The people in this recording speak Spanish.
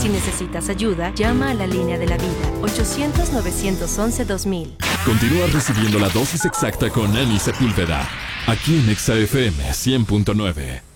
Si necesitas ayuda, llama a la línea de la vida, 800-911-2000. Continúa recibiendo la dosis exacta con Annie Sepúlveda, aquí en Exa FM 100.9.